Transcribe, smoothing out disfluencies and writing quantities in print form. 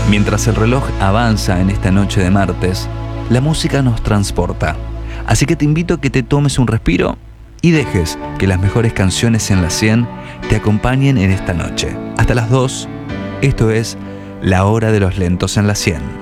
Mientras el reloj avanza en esta noche de martes, la música nos transporta. Así que te invito a que te tomes un respiro y dejes que las mejores canciones en la 100 te acompañen en esta noche. Hasta las 2, esto es La Hora de los Lentos en la 100.